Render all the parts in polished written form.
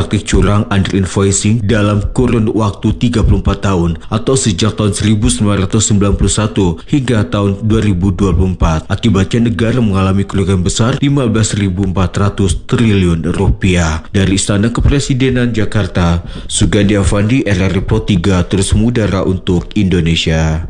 praktik curang under invoicing dalam kurun waktu 34 tahun atau sejak tahun 1991 hingga tahun 2024. Akibatnya negara mengalami kerugian besar 15.400 triliun rupiah. Dari Istana Kepresidenan Jakarta, Sugandi Avandi, RRI Pro 3 terus mengudara untuk Indonesia.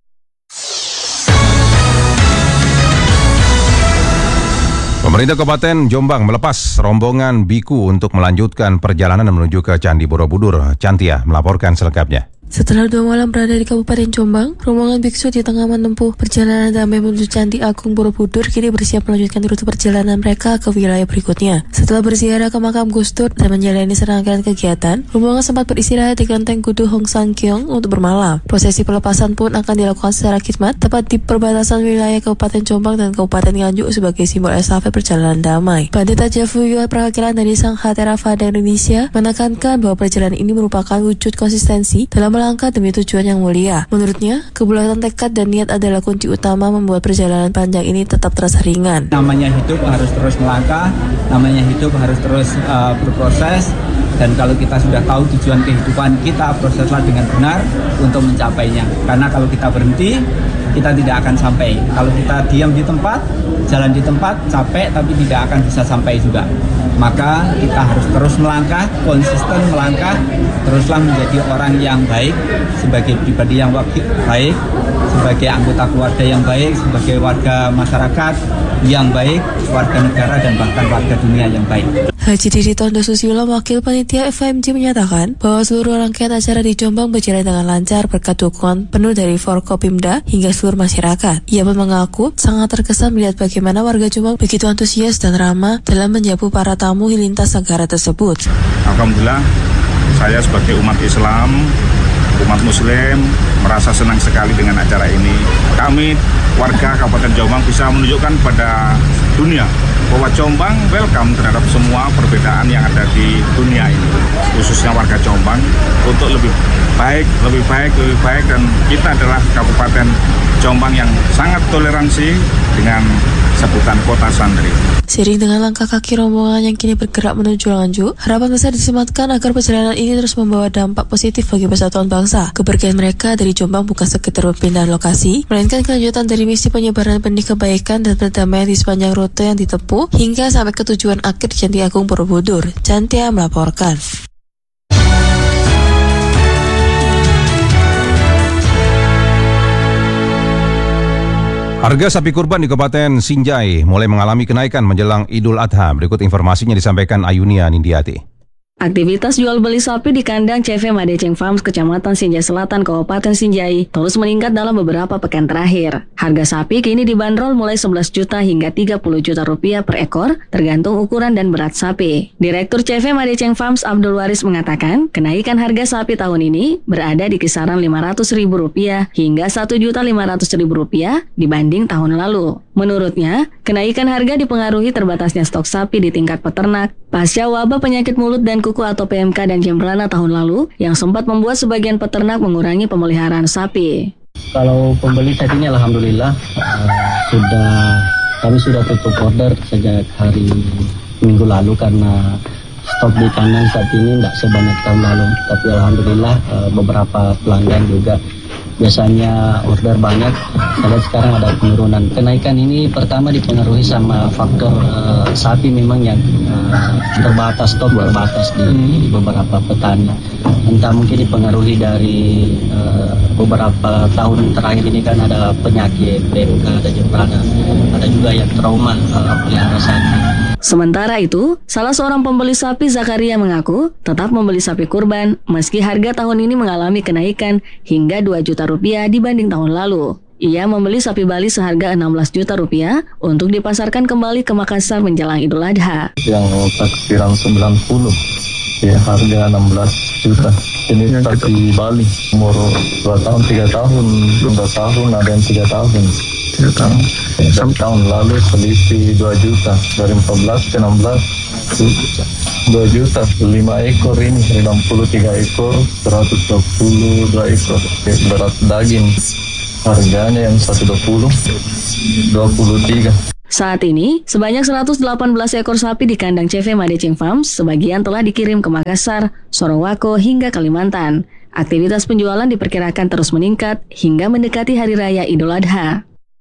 Pemerintah Kabupaten Jombang melepas rombongan biku untuk melanjutkan perjalanan menuju ke Candi Borobudur. Cantia melaporkan selengkapnya. Setelah 2 malam berada di Kabupaten Jombang, rombongan biksu di tengah menempuh perjalanan damai menuju Candi Agung Borobudur kini bersiap melanjutkan rute perjalanan mereka ke wilayah berikutnya. Setelah berziarah ke makam Gus Dur dan menjalani serangkaian kegiatan, rombongan sempat beristirahat di Kelenteng Kudu Hong San Kiong untuk bermalam. Prosesi pelepasan pun akan dilakukan secara khidmat tepat di perbatasan wilayah Kabupaten Jombang dan Kabupaten Nganjuk sebagai simbol estafet perjalanan damai. Pendeta Jafuyuat perwakilan dari Sangha Theravada Indonesia menekankan bahwa perjalanan ini merupakan wujud konsistensi dalam melangkah demi tujuan yang mulia. Menurutnya, kebulatan tekad dan niat adalah kunci utama membuat perjalanan panjang ini tetap terasa ringan. Namanya hidup harus terus melangkah, namanya hidup harus terus berproses, dan kalau kita sudah tahu tujuan kehidupan kita, proseslah dengan benar untuk mencapainya. Karena kalau kita berhenti, kita tidak akan sampai. Kalau kita diam di tempat, jalan di tempat, capek tapi tidak akan bisa sampai juga. Maka kita harus terus melangkah, konsisten melangkah, teruslah menjadi orang yang baik, sebagai pribadi yang baik, sebagai anggota keluarga yang baik, sebagai warga masyarakat yang baik, warga negara dan bahkan warga dunia yang baik. Haji Didi Tondo Susilo, Wakil Panitia FMJ menyatakan bahwa seluruh rangkaian acara di Jombang berjalan dengan lancar berkat dukungan penuh dari Forkopimda hingga seluruh masyarakat. Ia pun mengaku sangat terkesan melihat bagaimana warga Jombang begitu antusias dan ramah dalam menjamu para tamu lintas negara tersebut. Alhamdulillah, saya sebagai umat Islam, umat Muslim merasa senang sekali dengan acara ini. Kami warga Kabupaten Jombang bisa menunjukkan pada dunia bahwa Jombang welcome terhadap semua perbedaan yang ada di dunia ini, khususnya warga Jombang, untuk lebih baik, dan kita adalah Kabupaten Jombang yang sangat toleransi dengan sebutan kota santri. Seiring dengan langkah kaki rombongan yang kini bergerak menuju Nganjuk, harapan besar disematkan agar perjalanan ini terus membawa dampak positif bagi persatuan bangsa. Kepergian mereka dari Jombang bukan sekedar perpindahan lokasi, melainkan kelanjutan dari misi penyebaran benih kebaikan dan perdamaian di sepanjang rute yang ditempuh hingga sampai ke tujuan akhir di Candi Agung Borobudur. Cantia melaporkan. Harga sapi kurban di Kabupaten Sinjai mulai mengalami kenaikan menjelang Idul Adha. Berikut informasinya disampaikan Ayunia Nindiati. Aktivitas jual beli sapi di kandang CV Madeceng Farms, Kecamatan Sinjai Selatan, Kabupaten Sinjai terus meningkat dalam beberapa pekan terakhir. Harga sapi kini dibanderol mulai 11 juta hingga 30 juta rupiah per ekor, tergantung ukuran dan berat sapi. Direktur CV Madeceng Farms Abdul Waris mengatakan, kenaikan harga sapi tahun ini berada di kisaran Rp500.000 hingga Rp1.500.000 dibanding tahun lalu. Menurutnya, kenaikan harga dipengaruhi terbatasnya stok sapi di tingkat peternak pasca wabah penyakit mulut dan kuku atau PMK dan Jembrana tahun lalu yang sempat membuat sebagian peternak mengurangi pemeliharaan sapi. Kalau pembeli saat ini alhamdulillah kami sudah tutup order sejak hari minggu lalu karena stok di kandang saat ini tidak sebanyak tahun lalu. Tapi alhamdulillah beberapa pelanggan juga biasanya order banyak. Saya lihat sekarang ada penurunan. Kenaikan ini pertama dipengaruhi sama faktor sapi memang yang terbatas, stok terbatas di beberapa petani. Entah mungkin dipengaruhi dari beberapa tahun terakhir ini kan ada penyakit PMK, ada Jembrana, ada juga yang trauma pelihara sapi. Sementara itu, salah seorang pembeli sapi Zakaria mengaku tetap membeli sapi kurban meski harga tahun ini mengalami kenaikan hingga Rp2 juta dibanding tahun lalu. Ia membeli sapi Bali seharga Rp16 juta untuk dipasarkan kembali ke Makassar menjelang Idul Adha. Yang takbiran 90, ya harga 16 juta. Ini sapi Bali, umur 2 tahun, 3 tahun, 2 tahun, ada yang 3 tahun. 3 tahun. Ya, tahun lalu selisih 2 juta, dari 14 ke 16, 2 juta, 5 ekor ini, 63 ekor, 122 ekor. Berat daging, harganya yang 120, 23. Saat ini, sebanyak 118 ekor sapi di kandang CV Madeceng Farms, sebagian telah dikirim ke Makassar, Sorowako, hingga Kalimantan. Aktivitas penjualan diperkirakan terus meningkat hingga mendekati Hari Raya Idul Adha.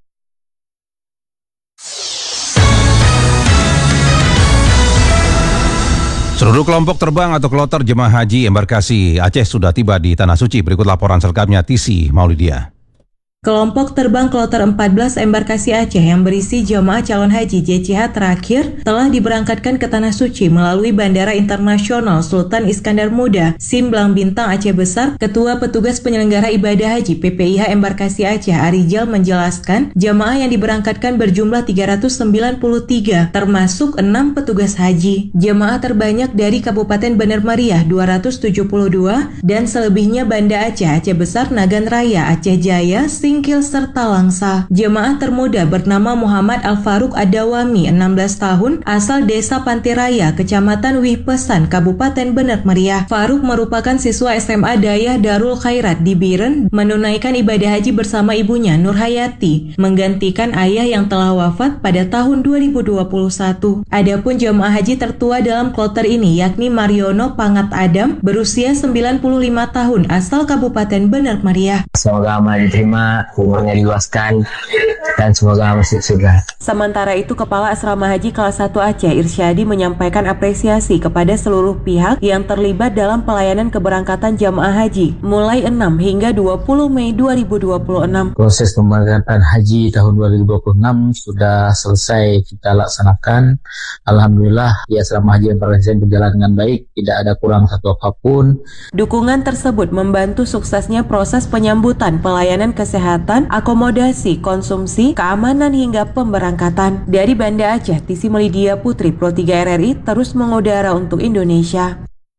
Seluruh kelompok terbang atau kloter jemaah haji embarkasi Aceh sudah tiba di Tanah Suci. Berikut laporan selengkapnya Tisi Maulidia. Kelompok terbang kloter 14 embarkasi Aceh yang berisi jemaah calon haji JCH terakhir telah diberangkatkan ke Tanah Suci melalui Bandara Internasional Sultan Iskandar Muda, Simblang Bintang Aceh Besar. Ketua Petugas Penyelenggara Ibadah Haji PPIH Embarkasi Aceh Arijal menjelaskan, jemaah yang diberangkatkan berjumlah 393, termasuk 6 petugas haji. Jemaah terbanyak dari Kabupaten Bener Meriah 272 dan selebihnya Banda Aceh, Aceh Besar, Nagan Raya, Aceh Jaya, Singkil, serta Langsa. Jemaah termuda bernama Muhammad Al-Faruq Adawami, 16 tahun, asal Desa Pantiraya, Kecamatan Wihpesan, Kabupaten Bener Meriah. Faruq merupakan siswa SMA Dayah Darul Khairat di Biren, menunaikan ibadah haji bersama ibunya Nur Hayati, menggantikan ayah yang telah wafat pada tahun 2021. Adapun jemaah haji tertua dalam kloter ini yakni Mariono Pangat Adam, berusia 95 tahun, asal Kabupaten Bener Meriah. Semoga amal diterima, umurnya diluaskan, dan semoga masuk surga. Sementara itu, Kepala Asrama Haji Kelas 1 Aceh Irsyadi menyampaikan apresiasi kepada seluruh pihak yang terlibat dalam pelayanan keberangkatan jamaah haji mulai 6 hingga 20 Mei 2026. Proses pemberangkatan haji tahun 2026 sudah selesai kita laksanakan. Alhamdulillah, di Asrama Haji Embarkasi berjalan dengan baik, tidak ada kurang satu apapun. Dukungan tersebut membantu suksesnya proses penyambutan, pelayanan kesehatan, akomodasi, konsumsi, keamanan hingga pemberangkatan. Dari Banda Aceh, Tisi Melidia Putri, Pro 3 RRI terus mengudara untuk Indonesia.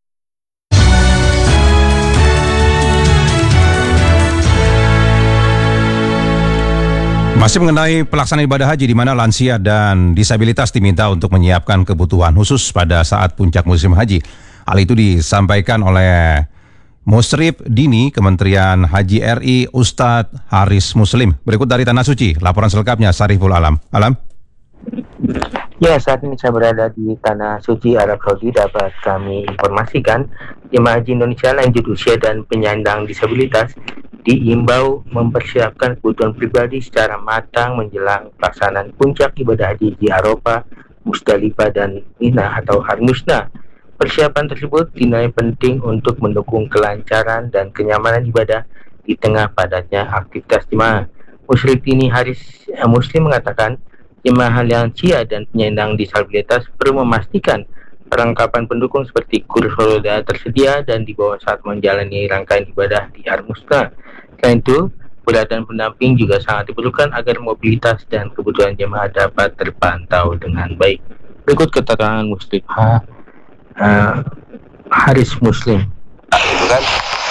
Masih mengenai pelaksanaan ibadah haji di mana lansia dan disabilitas diminta untuk menyiapkan kebutuhan khusus pada saat puncak musim haji. Hal itu disampaikan oleh Musrif Dini Kementerian Haji RI Ustadz Haris Muslim. Berikut dari Tanah Suci, laporan selengkapnya Sariful Alam. Alam? Ya, saat ini saya berada di Tanah Suci Arab Saudi. Dapat kami informasikan, jemaah haji Indonesia lanjut usia dan penyandang disabilitas diimbau mempersiapkan kebutuhan pribadi secara matang menjelang pelaksanaan puncak ibadah haji di Arafah, Musdalifah, dan Mina atau Harmusna. Persiapan tersebut dinilai penting untuk mendukung kelancaran dan kenyamanan ibadah di tengah padatnya aktivitas jemaah. Musrif ini Haris Muslim mengatakan, jemaah lansia dan penyandang disabilitas perlu memastikan perlengkapan pendukung seperti kursi roda tersedia dan dibawa saat menjalani rangkaian ibadah di Harmusna. Selain itu, keberadaan pendamping juga sangat diperlukan agar mobilitas dan kebutuhan jemaah dapat terpantau dengan baik. Berikut keterangan Muslim Haris Muslim. Itu kan,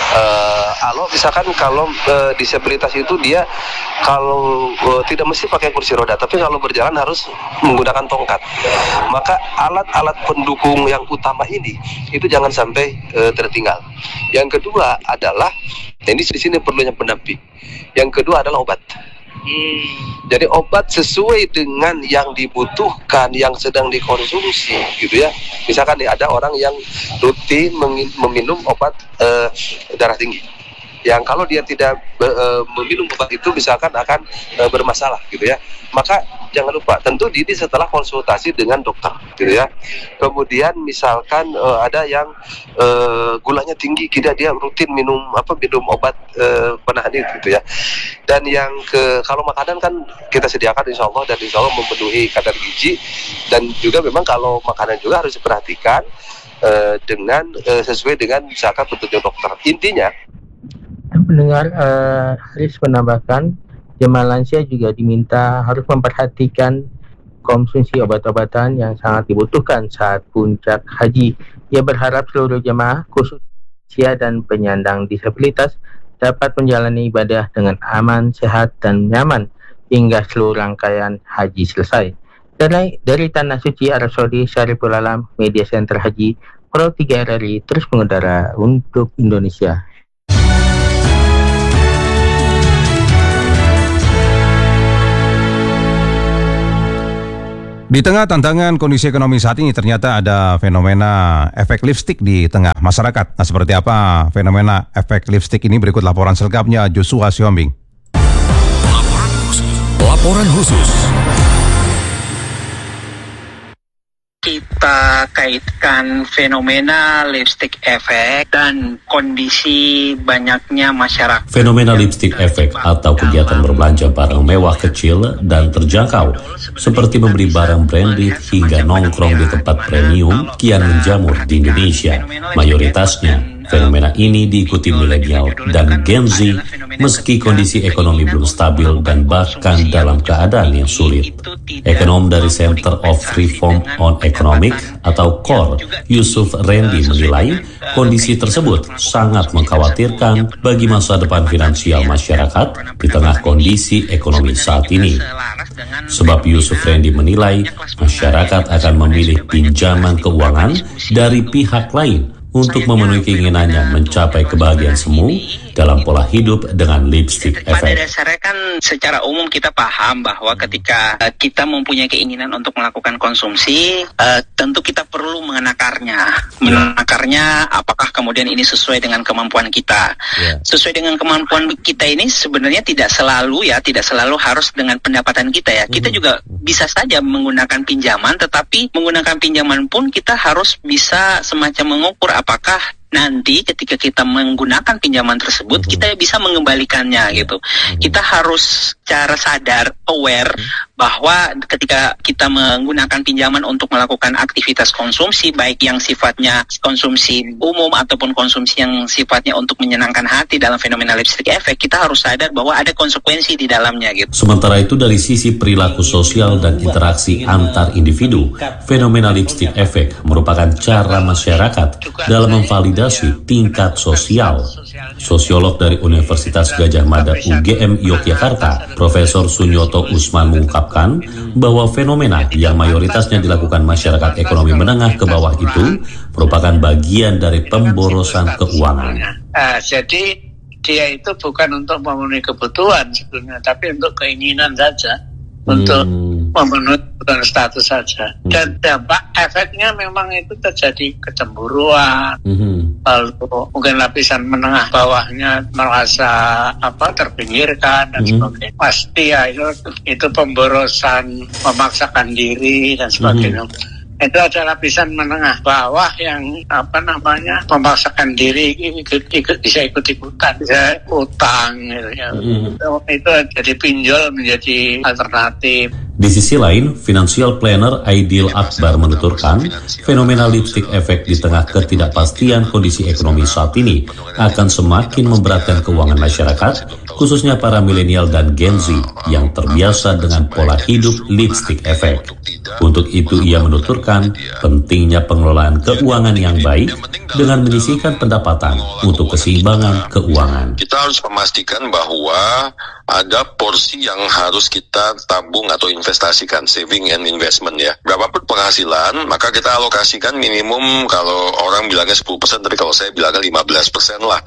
kalau disabilitas itu dia tidak mesti pakai kursi roda, tapi kalau berjalan harus menggunakan tongkat. Maka alat-alat pendukung yang utama ini itu jangan sampai tertinggal. Yang kedua adalah, ini di sini perlunya pendamping. Yang kedua adalah obat. Jadi obat sesuai dengan yang dibutuhkan, yang sedang dikonsumsi, gitu ya. Misalkan ada orang yang rutin meminum obat darah tinggi, yang kalau dia tidak meminum obat itu misalkan akan bermasalah, gitu ya. Maka jangan lupa, tentu ini setelah konsultasi dengan dokter, gitu ya. Kemudian misalkan ada yang gulanya tinggi, dia rutin minum obat penahan itu, gitu ya. Dan yang kalau makanan kan kita sediakan insya Allah, dan insya Allah memenuhi kadar gizi. Dan juga memang kalau makanan juga harus diperhatikan dengan sesuai dengan misalkan petunjuk dokter. Intinya, pendengar, Haris menambahkan, jemaah lansia juga diminta harus memperhatikan konsumsi obat-obatan yang sangat dibutuhkan saat puncak haji. Ia berharap seluruh jemaah, khusus lansia dan penyandang disabilitas, dapat menjalani ibadah dengan aman, sehat, dan nyaman hingga seluruh rangkaian haji selesai. Dari Tanah Suci Arab Saudi, Syariful Alam, Media Center Haji, Pro 3 RRI terus mengudara untuk Indonesia. Di tengah tantangan kondisi ekonomi saat ini ternyata ada fenomena efek lipstick di tengah masyarakat. Nah, seperti apa fenomena efek lipstick ini? Berikut laporan selengkapnya Joshua Siombing. Laporan khusus. Kita kaitkan fenomena lipstick effect dan kondisi banyaknya masyarakat. Fenomena lipstick effect atau kegiatan berbelanja barang mewah kecil dan terjangkau, seperti membeli barang branded hingga nongkrong di tempat premium, kian menjamur di Indonesia. Mayoritasnya, fenomena ini diikuti milenial dan Gen Z meski kondisi ekonomi belum stabil dan bahkan dalam keadaan yang sulit. Ekonom dari Center of Reform on Economic atau CORE, Yusuf Randy menilai kondisi tersebut sangat mengkhawatirkan bagi masa depan finansial masyarakat di tengah kondisi ekonomi saat ini. Sebab Yusuf Randy menilai masyarakat akan memilih pinjaman keuangan dari pihak lain untuk memenuhi keinginannya mencapai kebahagiaan semu dalam pola hidup dengan lipstick Pada effect. dasarnya kan secara umum kita paham bahwa ketika kita mempunyai keinginan untuk melakukan konsumsi, tentu kita perlu menakarnya. Menakarnya apakah kemudian ini sesuai dengan kemampuan kita. Sesuai dengan kemampuan kita ini sebenarnya tidak selalu harus dengan pendapatan kita ya. Kita juga bisa saja menggunakan pinjaman, tetapi menggunakan pinjaman pun kita harus bisa semacam mengukur apakah nanti ketika kita menggunakan pinjaman tersebut kita bisa mengembalikannya gitu. Kita harus secara sadar aware bahwa ketika kita menggunakan pinjaman untuk melakukan aktivitas konsumsi, baik yang sifatnya konsumsi umum ataupun konsumsi yang sifatnya untuk menyenangkan hati dalam fenomena lipstick effect, kita harus sadar bahwa ada konsekuensi di dalamnya gitu. Sementara itu dari sisi perilaku sosial dan interaksi antar individu, fenomena lipstick effect merupakan cara masyarakat dalam memvalidasi tingkat sosial. Sosiolog dari Universitas Gadjah Mada UGM Yogyakarta, Profesor Sunyoto Usman mengungkapkan bahwa fenomena yang mayoritasnya dilakukan masyarakat ekonomi menengah ke bawah itu merupakan bagian dari pemborosan keuangan. Jadi dia itu bukan untuk memenuhi kebutuhan sebetulnya, tapi untuk keinginan saja, untuk memenuhi kebutuhan status saja. Dan dampak efeknya memang itu terjadi kecemburuan, lalu mungkin lapisan menengah bawahnya merasa terpinggirkan dan sebagainya. Pasti ya itu pemborosan, memaksakan diri dan sebagainya. Itu ada lapisan menengah bawah yang memaksakan diri bisa ikut-ikutan, bisa utang gitu ya. Itu jadi pinjol menjadi alternatif. Di sisi lain, financial planner Aidil Akbar menuturkan fenomena lipstick effect di tengah ketidakpastian kondisi ekonomi saat ini akan semakin memberatkan keuangan masyarakat, khususnya para milenial dan Gen Z yang terbiasa dengan pola hidup lipstick effect. Untuk itu ia menuturkan pentingnya pengelolaan keuangan yang baik dengan menyisihkan pendapatan untuk keseimbangan keuangan. Kita harus memastikan bahwa ada porsi yang harus kita tabung atau investasikan, saving and investment ya. Berapapun penghasilan, maka kita alokasikan minimum, kalau orang bilangnya 10%, tapi kalau saya bilangnya 15% lah.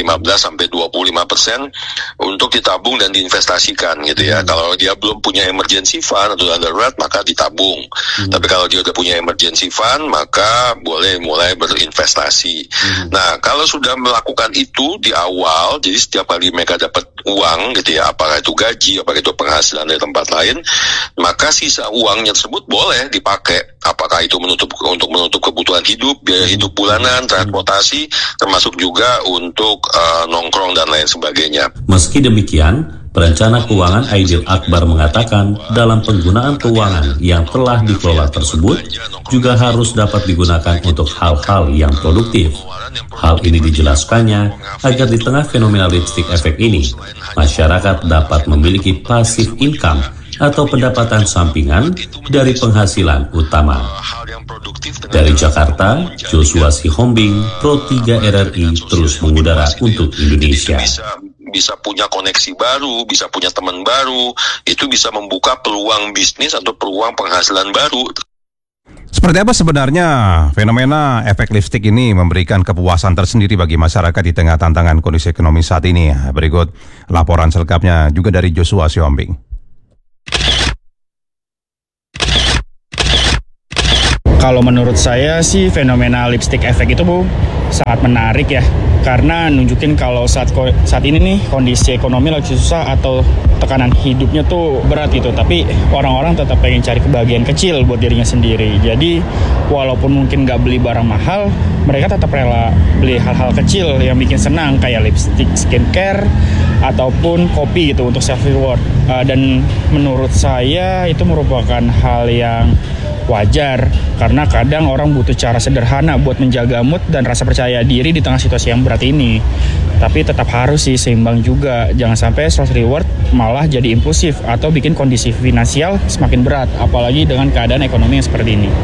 15-25% untuk ditabung dan diinvestasikan gitu ya. Kalau dia belum punya emergency fund atau darurat, maka ditabung. Tapi kalau dia udah punya emergency fund, maka boleh mulai berinvestasi. Nah, kalau sudah melakukan itu di awal, jadi setiap kali mereka dapat uang gitu ya, apakah itu gaji, apakah itu penghasilan dari tempat lain, maka sisa uangnya tersebut boleh dipakai. Apakah itu untuk menutup kebutuhan hidup, biaya hidup bulanan, transportasi, termasuk juga untuk nongkrong dan lain sebagainya. Meski demikian, perencana keuangan Aidil Akbar mengatakan dalam penggunaan keuangan yang telah dikelola tersebut juga harus dapat digunakan untuk hal-hal yang produktif. Hal ini dijelaskannya agar di tengah fenomena lipstick effect ini, masyarakat dapat memiliki passive income atau pendapatan sampingan dari penghasilan utama. Dari Jakarta, Joshua Sihombing, Pro 3 RRI terus mengudara untuk Indonesia. Bisa punya koneksi baru, bisa punya teman baru, itu bisa membuka peluang bisnis atau peluang penghasilan baru. Seperti apa sebenarnya fenomena efek lipstick ini memberikan kepuasan tersendiri bagi masyarakat di tengah tantangan kondisi ekonomi saat ini? Berikut laporan selengkapnya juga dari Joshua Siombing. Kalau menurut saya sih fenomena lipstick effect itu sangat menarik ya. Karena nunjukin kalau saat ini nih kondisi ekonomi lagi susah atau tekanan hidupnya tuh berat gitu. Tapi orang-orang tetap pengen cari kebahagiaan kecil buat dirinya sendiri. Jadi walaupun mungkin nggak beli barang mahal, mereka tetap rela beli hal-hal kecil yang bikin senang kayak lipstick, skincare, ataupun kopi gitu untuk self reward. Dan menurut saya itu merupakan hal yang wajar karena kadang orang butuh cara sederhana buat menjaga mood dan rasa percaya diri di tengah situasi yang berat ini. Tapi tetap harus sih seimbang juga, jangan sampai self reward malah jadi impulsif atau bikin kondisi finansial semakin berat, apalagi dengan keadaan ekonomi yang seperti ini.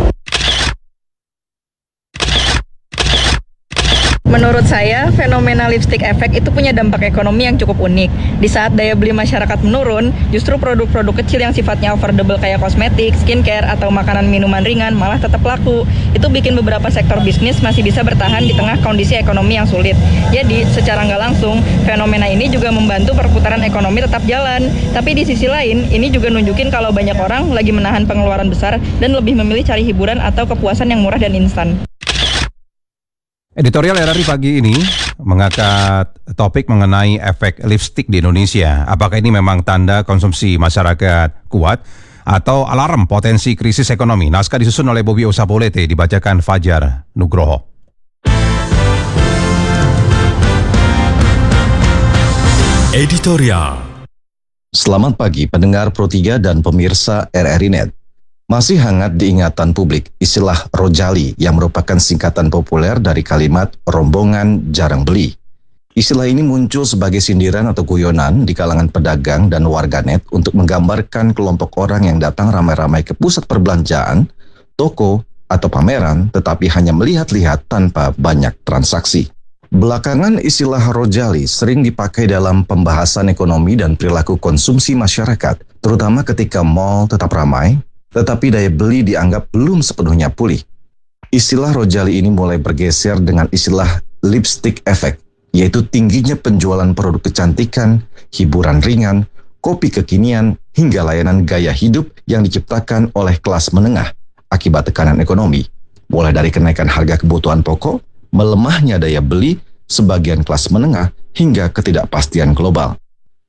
Menurut saya, fenomena lipstick effect itu punya dampak ekonomi yang cukup unik. Di saat daya beli masyarakat menurun, justru produk-produk kecil yang sifatnya affordable kayak kosmetik, skincare, atau makanan minuman ringan malah tetap laku. Itu bikin beberapa sektor bisnis masih bisa bertahan di tengah kondisi ekonomi yang sulit. Jadi, secara nggak langsung, fenomena ini juga membantu perputaran ekonomi tetap jalan. Tapi di sisi lain, ini juga nunjukin kalau banyak orang lagi menahan pengeluaran besar dan lebih memilih cari hiburan atau kepuasan yang murah dan instan. Editorial RRI pagi ini mengangkat topik mengenai efek lipstick di Indonesia. Apakah ini memang tanda konsumsi masyarakat kuat atau alarm potensi krisis ekonomi? Naskah disusun oleh Bobi Osapolete, dibacakan Fajar Nugroho. Editorial. Selamat pagi pendengar Pro 3 dan pemirsa RRI Net. Masih hangat diingatan publik istilah rojali yang merupakan singkatan populer dari kalimat rombongan jarang beli. Istilah ini muncul sebagai sindiran atau guyonan di kalangan pedagang dan warganet untuk menggambarkan kelompok orang yang datang ramai-ramai ke pusat perbelanjaan, toko, atau pameran tetapi hanya melihat-lihat tanpa banyak transaksi. Belakangan istilah rojali sering dipakai dalam pembahasan ekonomi dan perilaku konsumsi masyarakat, terutama ketika mal tetap ramai, tetapi daya beli dianggap belum sepenuhnya pulih. Istilah rojali ini mulai bergeser dengan istilah lipstick effect, yaitu tingginya penjualan produk kecantikan, hiburan ringan, kopi kekinian, hingga layanan gaya hidup yang diciptakan oleh kelas menengah akibat tekanan ekonomi, mulai dari kenaikan harga kebutuhan pokok, melemahnya daya beli sebagian kelas menengah, hingga ketidakpastian global.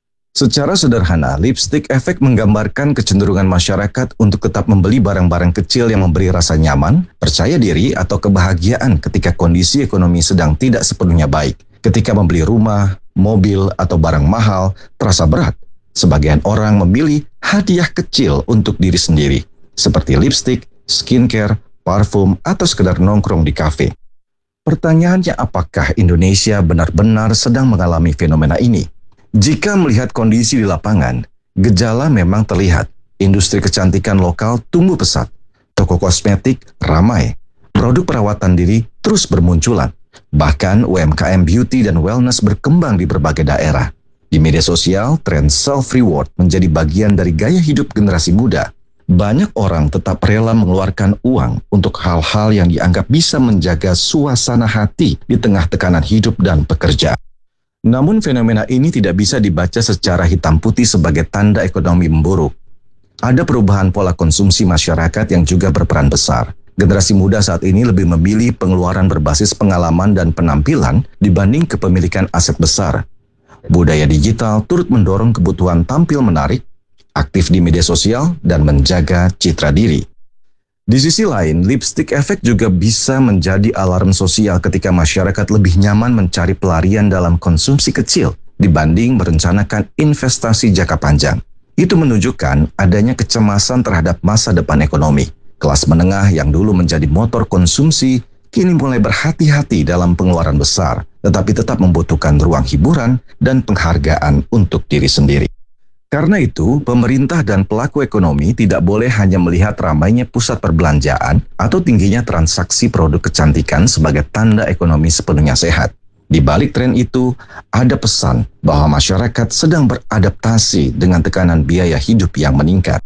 Secara sederhana, lipstick effect menggambarkan kecenderungan masyarakat untuk tetap membeli barang-barang kecil yang memberi rasa nyaman, percaya diri, atau kebahagiaan ketika kondisi ekonomi sedang tidak sepenuhnya baik. Ketika membeli rumah, mobil, atau barang mahal, terasa berat. Sebagian orang memilih hadiah kecil untuk diri sendiri, seperti lipstick, skincare, parfum, atau sekedar nongkrong di kafe. Pertanyaannya, apakah Indonesia benar-benar sedang mengalami fenomena ini? Jika melihat kondisi di lapangan, gejala memang terlihat. Industri kecantikan lokal tumbuh pesat, toko kosmetik ramai, produk perawatan diri terus bermunculan. Bahkan UMKM beauty dan wellness berkembang di berbagai daerah. Di media sosial, tren self-reward menjadi bagian dari gaya hidup generasi muda. Banyak orang tetap rela mengeluarkan uang untuk hal-hal yang dianggap bisa menjaga suasana hati di tengah tekanan hidup dan pekerjaan. Namun fenomena ini tidak bisa dibaca secara hitam putih sebagai tanda ekonomi memburuk. Ada perubahan pola konsumsi masyarakat yang juga berperan besar. Generasi muda saat ini lebih memilih pengeluaran berbasis pengalaman dan penampilan dibanding kepemilikan aset besar. Budaya digital turut mendorong kebutuhan tampil menarik, aktif di media sosial, dan menjaga citra diri. Di sisi lain, lipstick effect juga bisa menjadi alarm sosial ketika masyarakat lebih nyaman mencari pelarian dalam konsumsi kecil dibanding merencanakan investasi jangka panjang. Itu menunjukkan adanya kecemasan terhadap masa depan ekonomi. Kelas menengah yang dulu menjadi motor konsumsi kini mulai berhati-hati dalam pengeluaran besar, tetapi tetap membutuhkan ruang hiburan dan penghargaan untuk diri sendiri. Karena itu, pemerintah dan pelaku ekonomi tidak boleh hanya melihat ramainya pusat perbelanjaan atau tingginya transaksi produk kecantikan sebagai tanda ekonomi sepenuhnya sehat. Di balik tren itu, ada pesan bahwa masyarakat sedang beradaptasi dengan tekanan biaya hidup yang meningkat.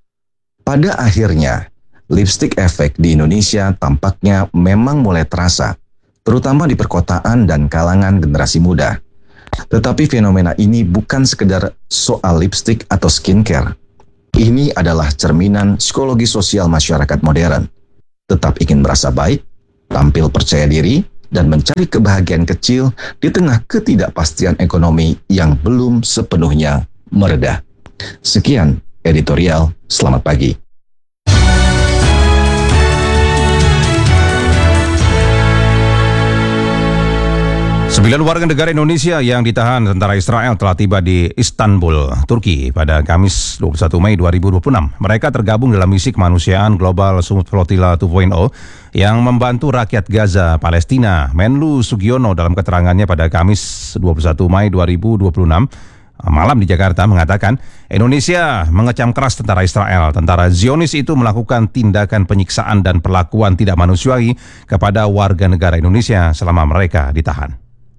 Pada akhirnya, lipstick effect di Indonesia tampaknya memang mulai terasa, terutama di perkotaan dan kalangan generasi muda. Tetapi fenomena ini bukan sekedar soal lipstick atau skincare. Ini adalah cerminan psikologi sosial masyarakat modern. tetap ingin merasa baik, tampil percaya diri, dan mencari kebahagiaan kecil di tengah ketidakpastian ekonomi yang belum sepenuhnya mereda. Sekian editorial, selamat pagi. Sembilan warga negara Indonesia yang ditahan tentara Israel telah tiba di Istanbul, Turki pada Kamis 21 Mei 2026. Mereka tergabung dalam misi kemanusiaan Global Summit Flotilla 2.0 yang membantu rakyat Gaza, Palestina. Menlu Sugiono dalam keterangannya pada Kamis 21 Mei 2026 malam di Jakarta mengatakan Indonesia mengecam keras tentara Israel. Tentara Zionis itu melakukan tindakan penyiksaan dan perlakuan tidak manusiawi kepada warga negara Indonesia selama mereka ditahan.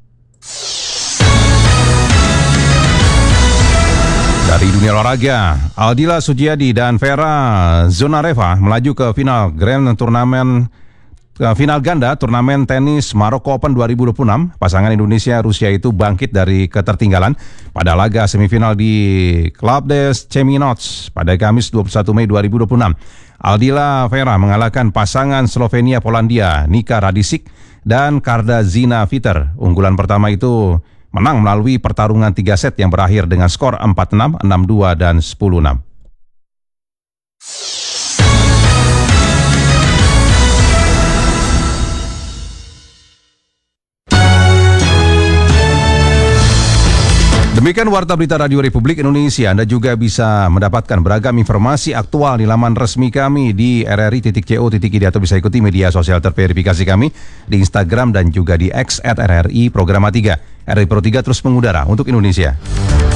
Dari dunia olahraga, Aldila Suciadi dan Vera Zonareva melaju ke final final ganda turnamen tenis Maroko Open 2026. Pasangan Indonesia-Rusia itu bangkit dari ketertinggalan pada laga semifinal di Club des Cheminots pada Kamis 21 Mei 2026. Aldila Vera mengalahkan pasangan Slovenia-Polandia Nika Radicic dan Karda Zina Viter. Unggulan pertama itu menang melalui pertarungan 3 set yang berakhir dengan skor 4-6, 6-2, dan 10-6. Demikian Warta Berita Radio Republik Indonesia. Anda juga bisa mendapatkan beragam informasi aktual di laman resmi kami di rri.co.id atau bisa ikuti media sosial terverifikasi kami di Instagram dan juga di X @RRI Programa 3. RRI Pro 3 terus mengudara untuk Indonesia.